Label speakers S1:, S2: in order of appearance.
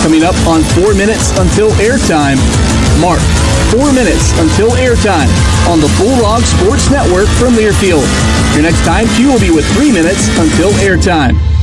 S1: Coming up on 4 Minutes Until Airtime, Mark, 4 minutes until airtime on the Bulldog Sports Network from Learfield. Your next time, Q will be with 3 minutes until airtime.